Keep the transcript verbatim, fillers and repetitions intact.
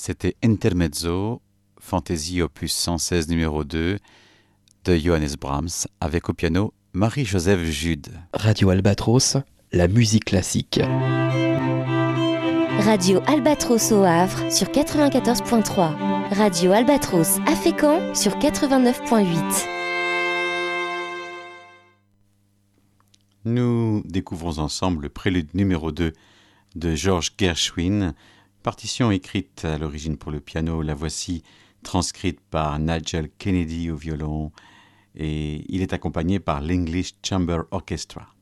C'était Intermezzo, Fantaisie opus cent seize numéro deux de Johannes Brahms, avec au piano Marie-Joseph Jude. Radio Albatros, la musique classique. Radio Albatros au Havre sur quatre-vingt-quatorze virgule trois. Radio Albatros à Fécamp sur quatre-vingt-neuf virgule huit. Nous découvrons ensemble le prélude numéro deux de Georges Gershwin, partition écrite à l'origine pour le piano. La voici transcrite par Nigel Kennedy au violon et il est accompagné par l'English Chamber Orchestra.